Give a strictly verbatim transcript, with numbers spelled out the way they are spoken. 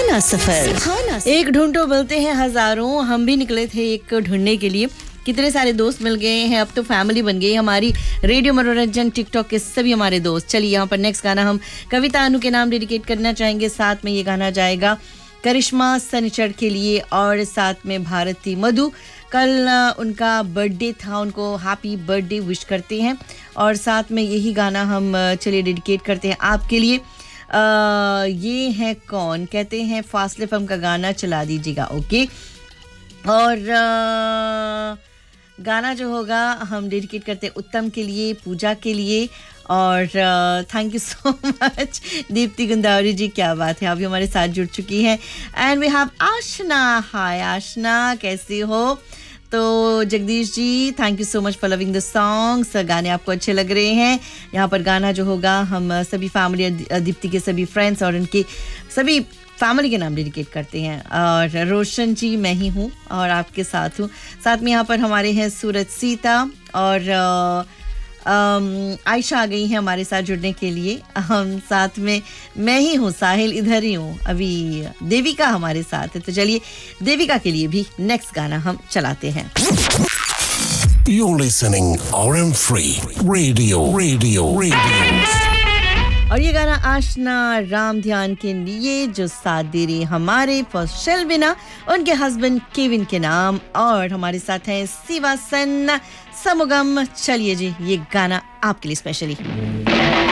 सुहाना सफर। सुहाना एक ढूंढो मिलते हैं हजारों, हम भी निकले थे एक ढूंढने के लिए। कितने सारे दोस्त मिल गए हैं, अब तो फैमिली बन गई हमारी। रेडियो मनोरंजन टिकटॉक के सभी हमारे दोस्त। चलिए यहाँ पर नेक्स्ट गाना हम कविता अनु के नाम डेडिकेट करना चाहेंगे। साथ में ये गाना जाएगा करिश्मा सनिचर के लिए और साथ में भारती मधु। कल उनका बर्थडे था, उनको हैप्पी बर्थडे विश करते हैं। और साथ में यही गाना हम चलिए डेडिकेट करते हैं आपके लिए। आ, ये है कौन, कहते हैं फासले फिल्म का गाना चला दीजिएगा। ओके, और आ, गाना जो होगा हम डेडिकेट करते हैं उत्तम के लिए, पूजा के लिए। और thank you so much Deepti गुंदावरी जी, क्या बात है, आप भी हमारे साथ जुड़ चुकी हैं। एंड वी हैव आशना। हाय आशना, कैसी हो? तो Jagdish ji, thank you so much for loving the songs. गाने आपको अच्छे लग रहे हैं। यहाँ पर गाना जो होगा हम सभी फैमिली, दीप्ति के सभी फ्रेंड्स और उनके सभी फैमिली के नाम डेडिकेट करते हैं। और रोशन जी, मैं ही हूँ और आपके साथ हूँ। साथ में यहाँ पर हमारे हैं सूरज सीता और आयशा आ गई हैं हमारे साथ जुड़ने के लिए। हम साथ में मैं ही हूँ, साहिल इधर ही हूँ। अभी देविका हमारे साथ है, तो चलिए देविका के लिए भी नेक्स्ट गाना हम चलाते हैं। You're listening R M Free Radio Radio Radio। और ये गाना आशना राम ध्यान के लिए जो साथ दे रहे हमारे फॉसल बिना, उनके हस्बैंड केविन के नाम। और हमारे साथ हैं सिवासन समुगम। चलिए जी, ये गाना आपके लिए स्पेशली।